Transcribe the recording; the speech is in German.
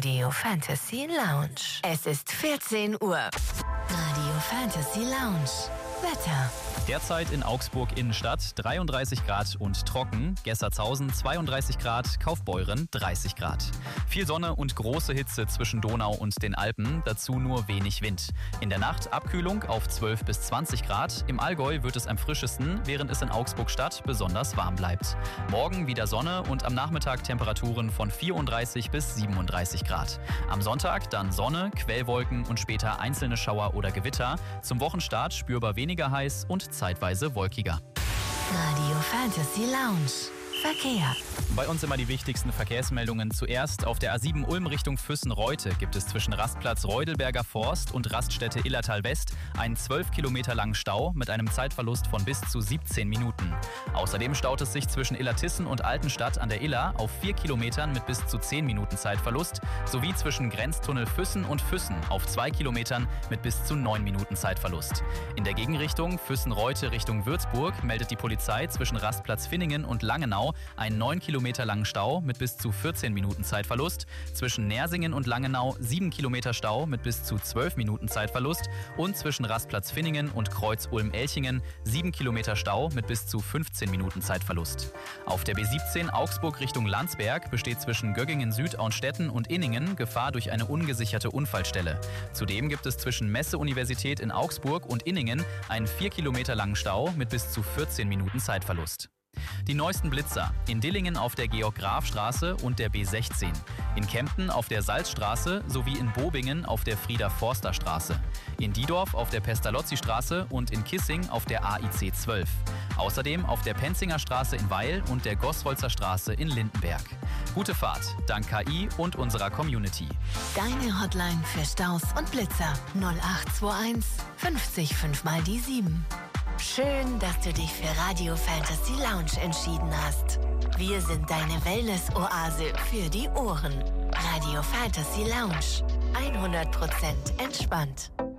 Radio Fantasy Lounge. Es ist 14 Uhr. Radio Fantasy Lounge. Wetter. Derzeit in Augsburg Innenstadt 33 Grad und trocken, Gessertshausen 32 Grad, Kaufbeuren 30 Grad. Viel Sonne und große Hitze zwischen Donau und den Alpen, dazu nur wenig Wind. In der Nacht Abkühlung auf 12 bis 20 Grad, im Allgäu wird es am frischesten, während es in Augsburg-Stadt besonders warm bleibt. Morgen wieder Sonne und am Nachmittag Temperaturen von 34 bis 37 Grad. Am Sonntag dann Sonne, Quellwolken und später einzelne Schauer oder Gewitter. Zum Wochenstart spürbar weniger heiß und zeitweise wolkiger. Radio Fantasy Lounge. Verkehr. Bei uns immer die wichtigsten Verkehrsmeldungen. Zuerst auf der A7 Ulm Richtung Füssen-Reute gibt es zwischen Rastplatz Reudelberger Forst und Raststätte Illertal West einen 12 Kilometer langen Stau mit einem Zeitverlust von bis zu 17 Minuten. Außerdem staut es sich zwischen Illertissen und Altenstadt an der Iller auf 4 Kilometern mit bis zu 10 Minuten Zeitverlust sowie zwischen Grenztunnel Füssen und Füssen auf 2 Kilometern mit bis zu 9 Minuten Zeitverlust. In der Gegenrichtung Füssen-Reute Richtung Würzburg meldet die Polizei zwischen Rastplatz Finningen und Langenau einen 9 Kilometer langen Stau mit bis zu 14 Minuten Zeitverlust, zwischen Nersingen und Langenau 7 Kilometer Stau mit bis zu 12 Minuten Zeitverlust und zwischen Rastplatz Finningen und Kreuz Ulm-Elchingen 7 Kilometer Stau mit bis zu 15 Minuten Zeitverlust. Auf der B17 Augsburg Richtung Landsberg besteht zwischen Göggingen Süd, Auenstetten und Inningen Gefahr durch eine ungesicherte Unfallstelle. Zudem gibt es zwischen Messe-Universität in Augsburg und Inningen einen 4 Kilometer langen Stau mit bis zu 14 Minuten Zeitverlust. Die neuesten Blitzer: in Dillingen auf der Georg-Graf-Straße und der B16, in Kempten auf der Salzstraße sowie in Bobingen auf der Frieder-Forster-Straße, in Diedorf auf der Pestalozzi-Straße und in Kissing auf der AIC 12. Außerdem auf der Penzinger Straße in Weil und der Gossholzer Straße in Lindenberg. Gute Fahrt, dank KI und unserer Community. Deine Hotline für Staus und Blitzer 0821 50 5 mal die 7. Schön, dass du dich für Radio Fantasy Lounge entschieden hast. Wir sind deine Wellness-Oase für die Ohren. Radio Fantasy Lounge. 100% entspannt.